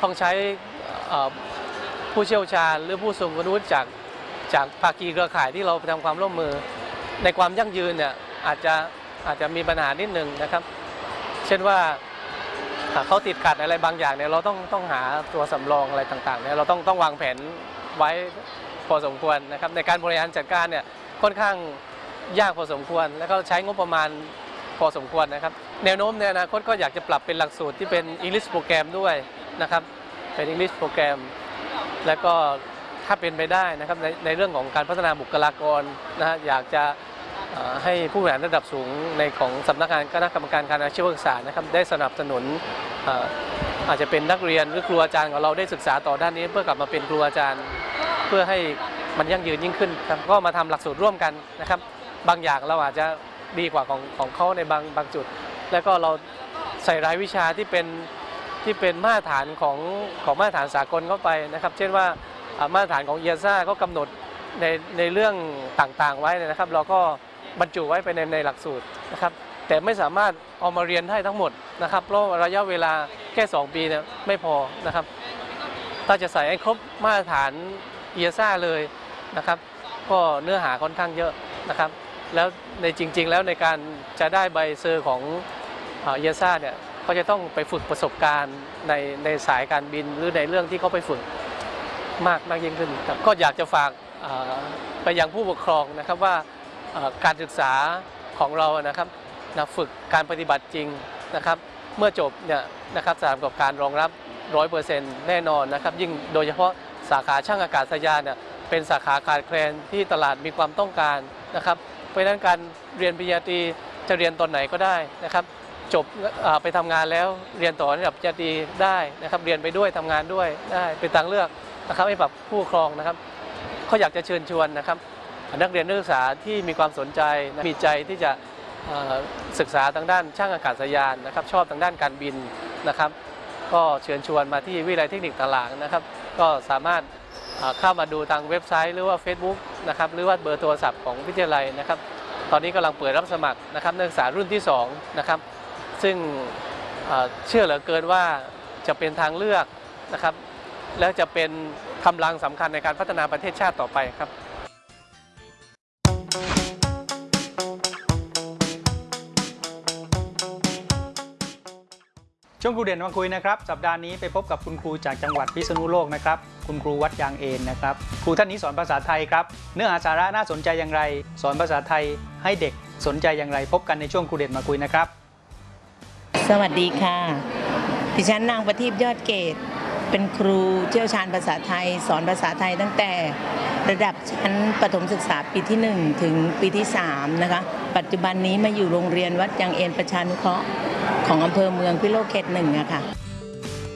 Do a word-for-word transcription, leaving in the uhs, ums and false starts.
ต้องใช้ผู้เชี่ยวชาญหรือผู้ทรงคุณวุฒิจากจากภาคีเครือข่ายที่เราทำความร่วมมือในความยั่งยืนเนี่ยอาจจะอาจจะมีปัญหานิดนึงนะครับเช่นว่าเขาติดขัดอะไรบางอย่างเนี่ยเราต้องต้องหาตัวสำรองอะไรต่างๆเนี่ยเราต้องต้องวางแผนไว้พอสมควรนะครับในการบริหารจัดการเนี่ยค่อนข้างยากพอสมควรแล้วก็ใช้งบประมาณพอสมควรนะครับแนวโน้มในอนาคตก็อยากจะปรับเป็นหลักสูตรที่เป็น English โปรแกรมด้วยนะครับเป็น English โปรแกรมแล้วก็ถ้าเป็นไปได้นะครับในในเรื่องของการพัฒนาบุคลากรนะฮะอยากจะให้ผู้บริหารระดับสูงในของสำนักงานคณะกรรมการการอาชีวศึกษานะครับได้สนับสนุนอาจจะเป็นนักเรียนหรือครูอาจารย์ของเราได้ศึกษาต่อด้านนี้เพื่อกลับมาเป็นครูอาจารย์เพื่อให้มันยั่งยืนยิ่งขึ้นครับก็มาทำหลักสูตรร่วมกันนะครับบางอย่างเราอาจจะดีกว่าของของเขาในบางบางจุดแล้วก็เราใส่รายวิชาที่เป็นที่เป็นมาตรฐานของของมาตรฐานสากลเข้าไปนะครับเช่นว่ามาตรฐานของ อี เอส เอ ก็กำหนดในในเรื่องต่างๆไว้นะครับเราก็บรรจุไว้ไปในในหลักสูตรนะครับแต่ไม่สามารถเอามาเรียนให้ทั้งหมดนะครับเพราะระยะเวลาแค่สองปีเนี่ยไม่พอนะครับถ้าจะใส่ให้ครบมาตรฐาน อี เอส เอ เลยนะครับก็เนื้อหาค่อนข้างเยอะนะครับแล้วในจริงๆแล้วในการจะได้ใบเซอร์ของ อี เอส เอ เนี่ยเขาจะต้องไปฝึกประสบการณ์ในในสายการบินหรือในเรื่องที่เขาไปฝึกมากมากยิ่งขึ้นครับก็อยากจะฝากไปยังผู้ปกครองนะครับว่าการศึกษาของเรานะครับฝึกการปฏิบัติจริงนะครับเมื่อจบเนี่ยนะครับสถานประกอบการรองรับ ร้อยเปอร์เซ็นต์ แน่นอนนะครับยิ่งโดยเฉพาะสาขาช่างอากาศยานเนี่ยเป็นสาขาขาดแคลนที่ตลาดมีความต้องการนะครับเพราะฉะนั้นการเรียนปริญญาตรีจะเรียนตอนไหนก็ได้นะครับจบไปทำงานแล้วเรียนต่อระดับปริญญาตรีได้นะครับเรียนไปด้วยทำงานด้วยได้เป็นทางเลือกนะครับให้กับผู้ปกครองนะครับเขาอยากจะเชิญชวนนะครับนักเรียนนักศึกษาที่มีความสนใจมีใจที่จะศึกษาทางด้านช่างอากาศยานนะครับชอบทางด้านการบินนะครับก็เชิญชวนมาที่วิทยาลัยเทคนิคตลาดนะครับก็สามารถเข้ามาดูทางเว็บไซต์หรือว่า Facebook นะครับหรือว่าเบอร์โทรศัพท์ของวิทยาลัยนะครับตอนนี้กำลังเปิดรับสมัครนะครับนักศึกษารุ่นที่สองนะครับซึ่งเชื่อเหลือเกินว่าจะเป็นทางเลือกนะครับและจะเป็นกำลังสำคัญในการพัฒนาประเทศชาติต่อไปครับช่วงครูเด่นมาคุยนะครับสัปดาห์นี้ไปพบกับคุณครูจากจังหวัดพิษณุโลกนะครับคุณครูวัดยางเอนนะครับครูท่านนี้สอนภาษาไทยครับเนื้อหาสาระน่าสนใจอย่างไรสอนภาษาไทยให้เด็กสนใจอย่างไรพบกันในช่วงครูเด่นมาคุยนะครับสวัสดีค่ะดิฉันนางประทีปยอดเกตเป็นครูเชี่ยวชาญภาษาไทยสอนภาษาไทยตั้งแต่ระดับชั้นประถมศึกษาปีที่หนึ่งถึงปีที่สามนะคะปัจจุบันนี้มาอยู่โรงเรียนวัดยางเอนประชานุเคราะห์ของอำเภอเมืองพิโลกเขตหนึ่งอะค่ะ